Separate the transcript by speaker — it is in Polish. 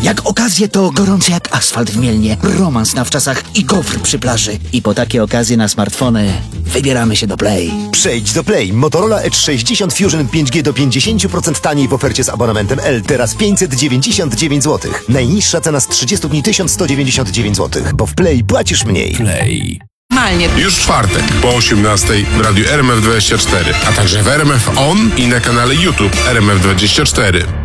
Speaker 1: Jak okazje to gorący jak asfalt w Mielnie, romans na wczasach i gofr przy plaży. I po takie okazje na smartfony wybieramy się do Play.
Speaker 2: Przejdź do Play. Motorola Edge 60 Fusion 5G do 50% taniej w ofercie z abonamentem L. Teraz 599 zł. Najniższa cena z 30 dni 1199 zł. Bo w Play płacisz mniej.
Speaker 3: Play.
Speaker 4: Już w czwartek po 18:00 w radiu RMF24, a także w RMF On i na kanale YouTube RMF24.